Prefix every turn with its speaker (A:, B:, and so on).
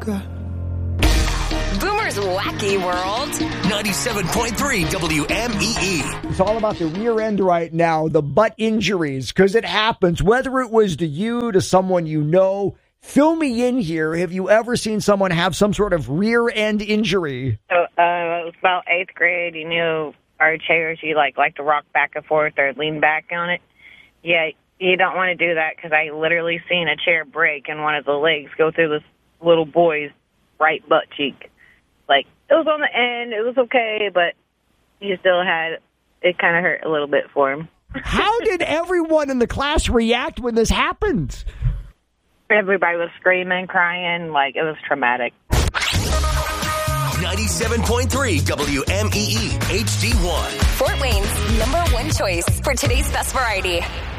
A: America.
B: Boomer's Wacky World.
C: 97.3 WMEE.
A: It's all about the rear end right now, the butt injuries, because it happens, whether it was to you, to someone you know. Fill me in here. Have you ever seen someone have some sort of rear end injury?
D: So, it was about 8th grade. You knew our chairs, you like to rock back and forth or lean back on it. Yeah, you don't want to do that because I literally seen a chair break and one of the legs go through this little boy's right butt cheek. Like, it was on the end, it was okay, but he still had, it kind of hurt a little bit for him.
A: How did everyone in the class react when this happened?
D: Everybody was screaming, crying, like, it was traumatic.
C: 97.3 WMEE HD1.
B: Fort Wayne's #1 choice for today's best variety.